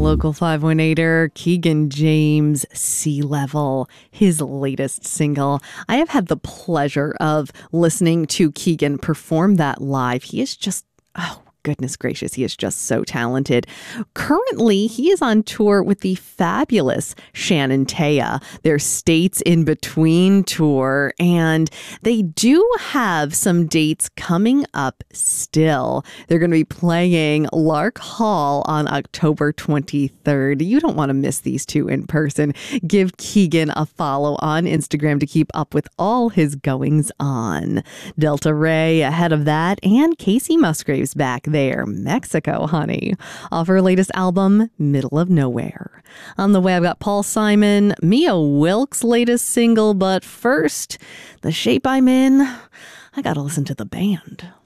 Local 518er, Keegan James, Sea Level, his latest single. I have had the pleasure of listening to Keegan perform that live. He is just, goodness gracious, he is just so talented. Currently, he is on tour with the fabulous Shannon Taya, their States in Between tour, and they do have some dates coming up still. They're going to be playing Lark Hall on October 23rd. You don't want to miss these two in person. Give Keegan a follow on Instagram to keep up with all his goings on. Delta Ray ahead of that, and Casey Musgraves back there, Mexico, honey, off her latest album, Middle of Nowhere. On the way, I've got Paul Simon, Mia Wilkes' latest single, but first, the shape I'm in, I gotta listen to the band.